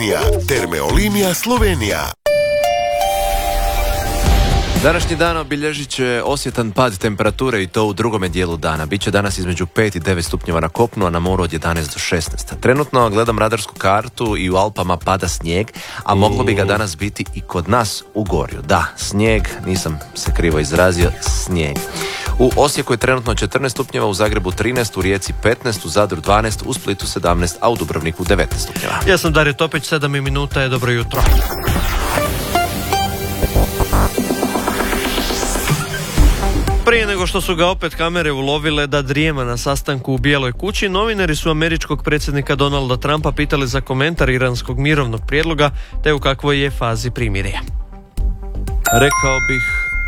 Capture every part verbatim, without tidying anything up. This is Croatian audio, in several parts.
Termeolinija Slovenija. Današnji dan obilježit će osjetan pad temperature i to u drugome dijelu dana. Biće danas između pet i devet stupnjeva na kopnu, a na moru od jedanaest do šesnaest. Trenutno gledam radarsku kartu i u Alpama pada snijeg, a moglo bi ga danas biti i kod nas u Gorju. Da, snijeg, nisam se krivo izrazio, snijeg. U Osijeku je trenutno četrnaest stupnjeva, u Zagrebu trinaest, u Rijeci petnaest, u Zadru dvanaest, u Splitu sedamnaest, a u Dubrovniku devetnaest stupnjeva. Ja sam Dario Topić, sedam minuta je, dobro jutro. Prije nego što su ga opet kamere ulovile da drijema na sastanku u Bijeloj kući, novinari su američkog predsjednika Donalda Trumpa pitali za komentar iranskog mirovnog prijedloga te u kakvoj je fazi primirja. Rekao bih...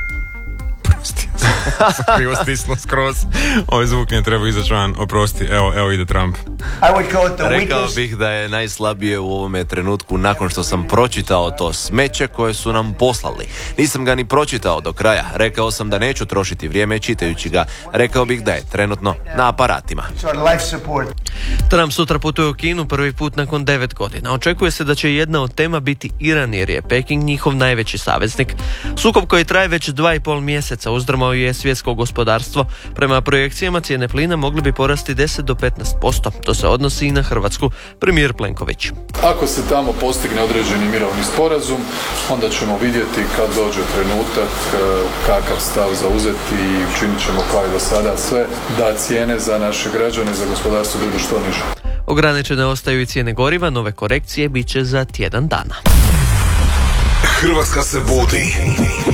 Krivo stisnuo skroz. Ovaj zvuk ne treba izaći van. Oprosti, evo, evo ide Trump. Rekao bih da je najslabije u ovome trenutku nakon što sam pročitao to smeće koje su nam poslali. Nisam ga ni pročitao do kraja. Rekao sam da neću trošiti vrijeme čitajući ga. Rekao bih da je trenutno na aparatima. Trump sutra putuje u Kinu prvi put nakon devet godina. Očekuje se da će jedna od tema biti Iran, jer je Peking njihov najveći saveznik. Sukob koji traje već dva i pol mjeseca uzdrmao je svjetsko gospodarstvo. Prema projekcijama cijene plina mogli bi porasti deset do petnaest posto. To se odnosi i na Hrvatsku. Premijer Plenković. Ako se tamo postigne određeni mirovni sporazum, onda ćemo vidjeti kad dođe trenutak kakav stav zauzeti i učinit ćemo kao i do sada sve da cijene za naše građane, za gospodarstvo budu što niže. Ograničene ostaju i cijene goriva, nove korekcije bit će za tjedan dana. Hrvatska se budi.